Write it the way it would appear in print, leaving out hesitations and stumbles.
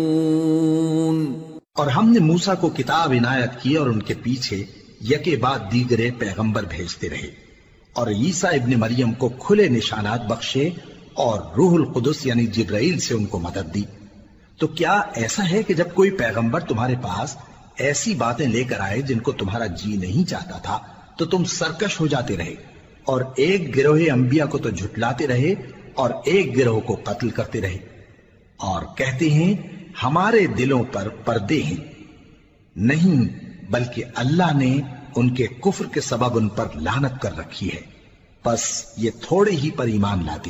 और हमने मूसा को किताब इनायत की और उनके पीछे यके बाद दीगरे पैगंबर भेजते रहे और ईसा इब्न मरियम को खुले निशानात बख्शे और रूहुल कुदुस यानी जिब्राइल से उनको मदद दी। तो क्या ऐसा है कि जब कोई पैगंबर तुम्हारे पास ऐसी बातें लेकर आए जिनको तुम्हारा जी नहीं चाहता था तो तुम सरकश हो जाते रहे और एक गिरोह अंबिया को तो झुटलाते रहे और एक गिरोह को कत्ल करते रहे और कहते हैं हमारे दिलों पर पर्दे हैं? नहीं, बल्कि अल्लाह ने उनके कुफ्र के सबब उन पर लानत कर रखी है, बस ये थोड़े ही पर ईमान लाते